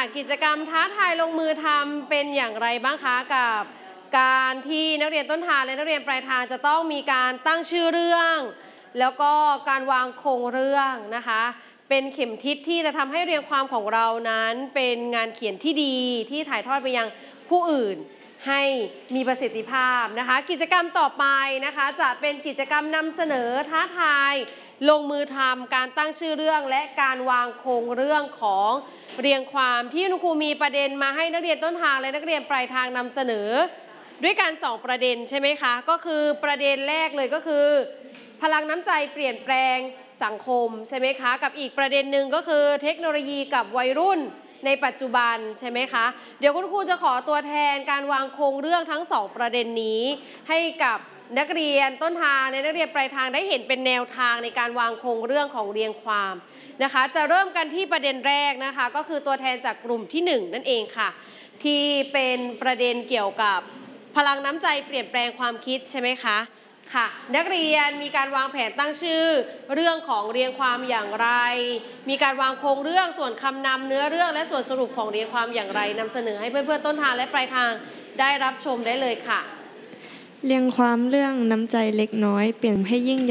กิจกรรมท้าทายลงมือทำเป็นอย่างไรบ้างคะกับการที่นักเรียนต้นทางและนักเรียนปลายทางจะต้องมีการตั้งชื่อเรื่อง แล้วก็การวางโครงเรื่องนะคะเป็นเข็มทิศที่จะทำให้เรียงความของเรานั้นเป็นงานเขียนที่ดีที่ถ่ายทอดไปยังผู้อื่นให้มีประสิทธิภาพนะคะกิจกรรมต่อไปนะคะจะเป็นกิจกรรมนำเสนอท้าทายลงมือทำการตั้งชื่อเรื่องและการวางโครงเรื่องของเรียงความที่คุณครูมีประเด็นมาให้นักเรียนต้นทางและนักเรียนปลายทางนำเสนอด้วยกัน2ประเด็นใช่ไหมคะก็คือประเด็นแรกเลยก็คือพลังน้ำใจเปลี่ยนแปลงสังคมใช่ไหมคะกับอีกประเด็นหนึ่งก็คือเทคโนโลยีกับวัยรุ่นในปัจจุบันใช่ไหมคะเดี๋ยวคุณครูจะขอตัวแทนการวางโครงเรื่องทั้ง2ประเด็นนี้ให้กับนักเรียนต้นทางและนักเรียนปลายทางได้เห็นเป็นแนวทางในการวางโครงเรื่องของเรียงความนะคะจะเริ่มกันที่ประเด็นแรกนะคะก็คือตัวแทนจากกลุ่มที่1นั่นเองค่ะที่เป็นประเด็นเกี่ยวกับพลังน้ำใจเปลี่ยนแปลงความคิดใช่ไหมคะค่ะนักเรียนมีการวางแผนตั้งชื่อเรื่องของเรียงความอย่างไรมีการวางโครงเรื่องส่วนคำนำเนื้อเรื่องและส่วนสรุปของเรียงความอย่างไรนำเสนอให้เพื่อนๆต้นทางและปลายทางได้รับชมได้เลยค่ะเรียงความเรื่องน้ำใจเล็กน้อยเปลี่ยนให้ยิ่งใหญ่